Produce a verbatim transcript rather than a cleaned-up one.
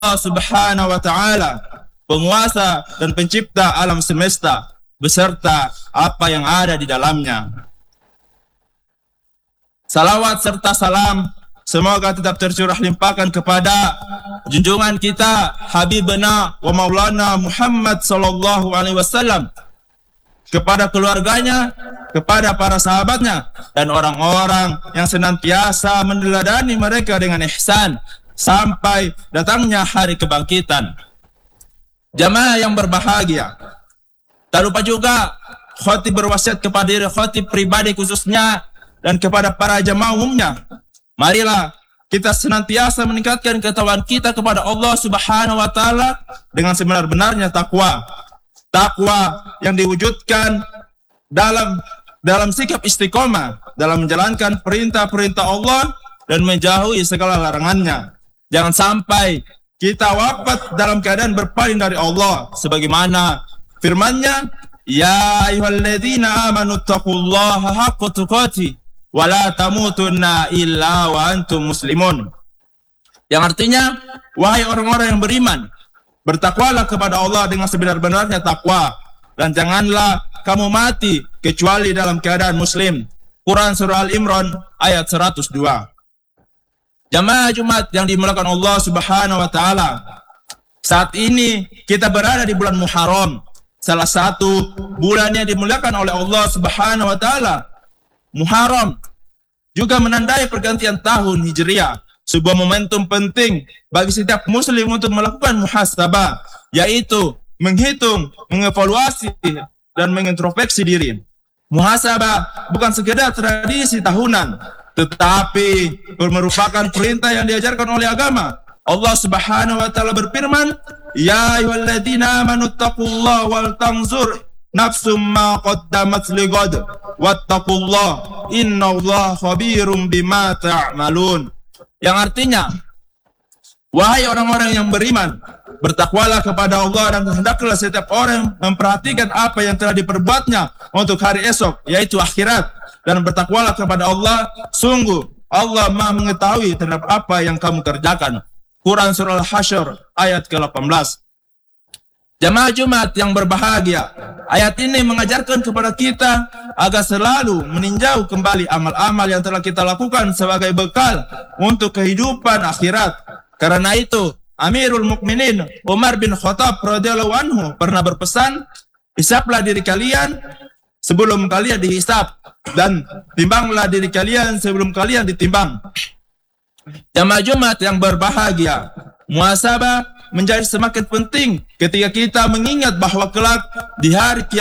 Subhanahu wa ta'ala, penguasa dan pencipta alam semesta beserta apa yang ada di dalamnya. Salawat serta salam semoga tetap tercurah limpahkan kepada junjungan kita Habibna wa Maulana Muhammad sallallahu alaihi wasallam, kepada keluarganya, kepada para sahabatnya, dan orang-orang yang senantiasa meneladani mereka dengan ihsan sampai datangnya hari kebangkitan. Jamaah yang berbahagia, tak lupa juga khotib berwasiat kepada diri khotib pribadi khususnya dan kepada para jamaah umumnya. Marilah kita senantiasa meningkatkan ketakwaan kita kepada Allah Subhanahu wa ta'ala dengan sebenar-benarnya takwa. Takwa yang diwujudkan dalam dalam sikap istiqomah dalam menjalankan perintah-perintah Allah dan menjauhi segala larangannya. Jangan sampai kita wafat dalam keadaan berpaling dari Allah, sebagaimana firman-Nya, ya ayyuhalladzina amanu taqullaha haqqa tuqatih wa la tamutunna illa wa antum muslimun. Yang artinya, wahai orang-orang yang beriman, bertakwalah kepada Allah dengan sebenar-benarnya takwa, dan janganlah kamu mati kecuali dalam keadaan muslim. Quran Surah Al-Imran ayat seratus dua. Jamaah Jumat yang dimuliakan Allah Subhanahu wa ta'ala, saat ini kita berada di bulan Muharram, salah satu bulan yang dimuliakan oleh Allah Subhanahu wa ta'ala. Muharram juga menandai pergantian tahun Hijriah, sebuah momentum penting bagi setiap muslim untuk melakukan muhasabah, yaitu menghitung, mengevaluasi, dan mengintrospeksi diri. Muhasabah bukan sekedar tradisi tahunan, tetapi merupakan perintah yang diajarkan oleh agama. Allah Subhanahu wa ta'ala berfirman, ya ayyuhalladzina amanu taqullaha wal tanzur nafsum ma qaddamat lighad wattaqullaha innallaha khabirum bima ta'malun. Yang artinya, wahai orang-orang yang beriman, bertakwalah kepada Allah dan hendaklah setiap orang memperhatikan apa yang telah diperbuatnya untuk hari esok, yaitu akhirat. Dan bertakwalah kepada Allah, sungguh Allah Maha mengetahui terhadap apa yang kamu kerjakan. Quran Surah Al-Hasyr ayat ke delapan belas. Jamaah Jumat yang berbahagia, ayat ini mengajarkan kepada kita agar selalu meninjau kembali amal-amal yang telah kita lakukan sebagai bekal untuk kehidupan akhirat. Karena itu, Amirul Mukminin Umar bin Khattab radhiyallahu anhu pernah berpesan, hisablah diri kalian sebelum kalian dihisab, dan timbanglah diri kalian sebelum kalian ditimbang. Jamaah Jumat yang berbahagia, muhasabah menjadi semakin penting ketika kita mengingat bahwa kelak di hari kiamat